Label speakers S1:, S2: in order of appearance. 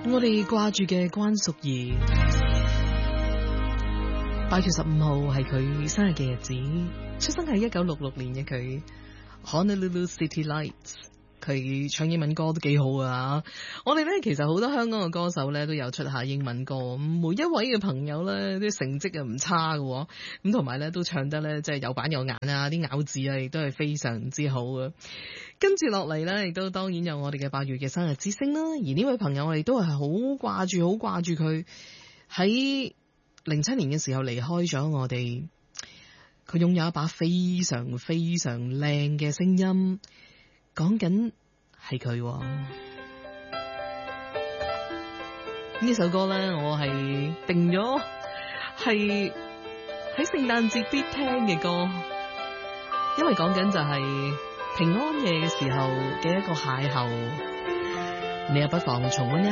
S1: 我哋掛住嘅關淑怡，8月15號係佢生日嘅日子，出生喺1966年嘅佢 Honolulu City Lights。佢唱英文歌都幾好啊！我哋咧其實好多香港嘅歌手咧都有出下英文歌，每一位嘅朋友咧啲成績啊唔差嘅，咁同埋咧都唱得咧即係有板有眼啊，啲咬字啊亦都係非常之好嘅。跟住落嚟咧，亦都當然有我哋嘅8月嘅生日之星啦。而呢位朋友我哋都係好掛住佢，喺07年嘅時候離開咗我哋。佢擁有一把非常靚嘅聲音。講緊係佢呢首歌咧，我係定咗係喺聖誕節必聽嘅歌，因為講緊就係平安夜嘅時候嘅一個邂逅，你又不妨重溫一